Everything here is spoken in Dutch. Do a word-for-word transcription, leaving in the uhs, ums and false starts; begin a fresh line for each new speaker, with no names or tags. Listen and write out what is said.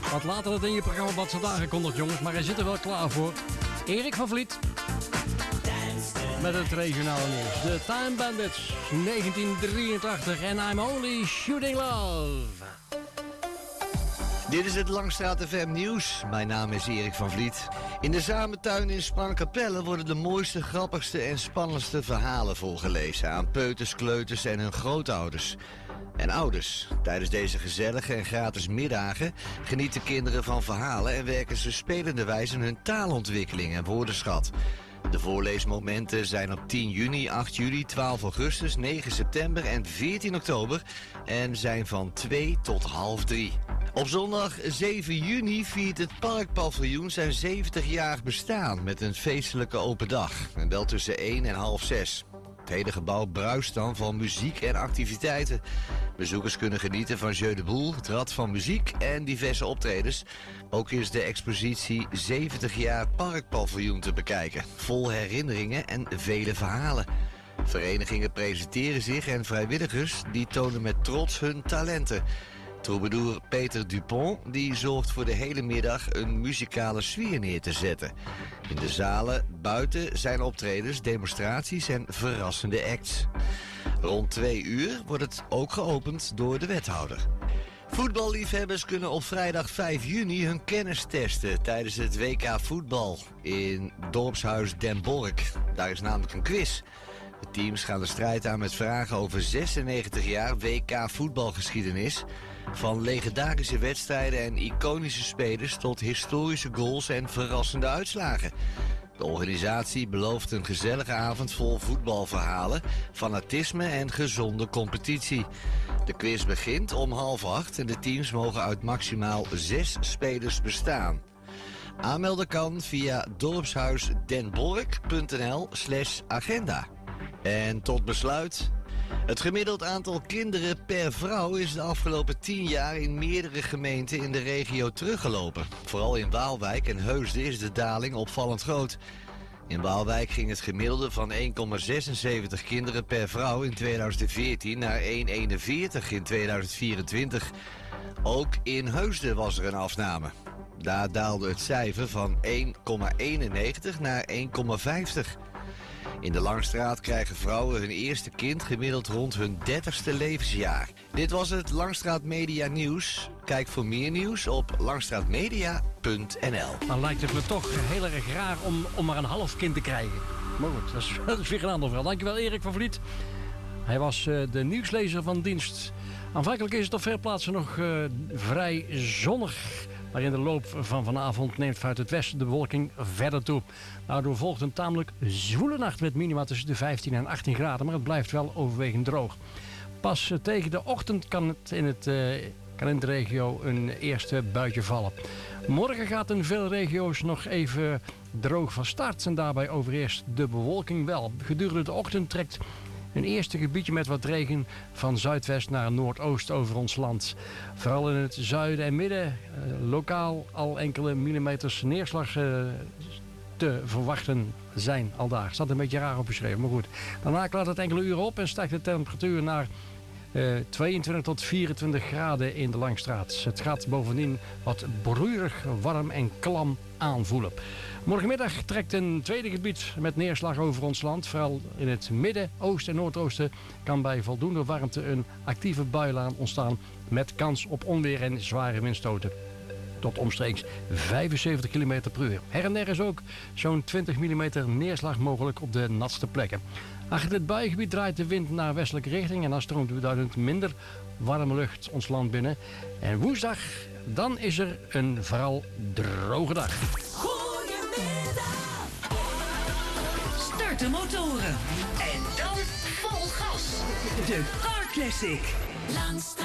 Wat later het in je programma wat ze daar aangekondigd, jongens. Maar hij zit er wel klaar voor. Erik van Vliet. Met het regionale nieuws. De Time Bandits, negentien drieëntachtig. En I'm Only Shooting Love.
Dit is het Langstraat F M nieuws. Mijn naam is Erik van Vliet. In de Zamentuin in Sprangkapelle worden de mooiste, grappigste en spannendste verhalen voorgelezen aan peuters, kleuters en hun grootouders. En ouders. Tijdens deze gezellige en gratis middagen genieten kinderen van verhalen en werken ze spelenderwijs aan hun taalontwikkeling en woordenschat. De voorleesmomenten zijn op tien juni, acht juli, twaalf augustus, negen september en veertien oktober en zijn van twee tot half drie. Op zondag zeven juni viert het Parkpaviljoen zijn zeventigjarig bestaan met een feestelijke open dag. En wel tussen één en half zes. Het hele gebouw bruist dan van muziek en activiteiten. Bezoekers kunnen genieten van Jeu de Boel, het Rad van Muziek en diverse optredens. Ook is de expositie zeventig jaar Parkpaviljoen te bekijken. Vol herinneringen en vele verhalen. Verenigingen presenteren zich en vrijwilligers die tonen met trots hun talenten. Troubadour Peter Dupont die zorgt voor de hele middag een muzikale sfeer neer te zetten. In de zalen buiten zijn optredens, demonstraties en verrassende acts. Rond twee uur wordt het ook geopend door de wethouder. Voetballiefhebbers kunnen op vrijdag vijf juni hun kennis testen tijdens het W K voetbal in dorpshuis Den Bork. Daar is namelijk een quiz. De teams gaan de strijd aan met vragen over zesennegentig jaar W K voetbalgeschiedenis. Van legendarische wedstrijden en iconische spelers tot historische goals en verrassende uitslagen. De organisatie belooft een gezellige avond vol voetbalverhalen, fanatisme en gezonde competitie. De quiz begint om half acht en de teams mogen uit maximaal zes spelers bestaan. Aanmelden kan via dorpshuisdenbork.nl slash agenda. En tot besluit. Het gemiddeld aantal kinderen per vrouw is de afgelopen tien jaar in meerdere gemeenten in de regio teruggelopen. Vooral in Waalwijk en Heusden is de daling opvallend groot. In Waalwijk ging het gemiddelde van één komma zesenzeventig kinderen per vrouw in tweeduizend veertien naar één komma eenenveertig in tweeduizend vierentwintig. Ook in Heusden was er een afname. Daar daalde het cijfer van één komma eenennegentig naar één komma vijftig. In de Langstraat krijgen vrouwen hun eerste kind gemiddeld rond hun dertigste levensjaar. Dit was het Langstraat Media Nieuws. Kijk voor meer nieuws op langstraatmedia punt n l.
Dan lijkt het me toch heel erg raar om, om maar een half kind te krijgen. Maar goed, dat is, dat is weer een ander verhaal. Dankjewel Erik van Vliet. Hij was uh, de nieuwslezer van dienst. Aanvankelijk is het op veel plaatsen nog uh, vrij zonnig. Maar in de loop van vanavond neemt vanuit het westen de bewolking verder toe. Daardoor volgt een tamelijk zwoele nacht met minima tussen de vijftien en achttien graden. Maar het blijft wel overwegend droog. Pas tegen de ochtend kan, het in, het, uh, kan in de regio een eerste buitje vallen. Morgen gaat in veel regio's nog even droog van start. En daarbij overheerst de bewolking wel. Gedurende de ochtend trekt een eerste gebiedje met wat regen van zuidwest naar noordoost over ons land. Vooral in het zuiden en midden uh, lokaal al enkele millimeters neerslag uh, te verwachten zijn al daar. Staat een beetje raar opgeschreven, maar goed. Daarna klaart het enkele uren op en stijgt de temperatuur naar uh, tweeëntwintig tot vierentwintig graden in de Langstraat. Het gaat bovendien wat broeierig, warm en klam aanvoelen. Morgenmiddag trekt een tweede gebied met neerslag over ons land. Vooral in het midden, oosten en noordoosten kan bij voldoende warmte een actieve builaan ontstaan met kans op onweer en zware windstoten. Tot omstreeks vijfenzeventig kilometer per uur. Her en der is ook zo'n twintig millimeter neerslag mogelijk op de natste plekken. Achter het buiengebied draait de wind naar westelijke richting en dan stroomt beduidend minder warme lucht ons land binnen. En woensdag, dan is er een vooral droge dag.
Start de motoren en dan vol gas. De Car Classic. Langstraat.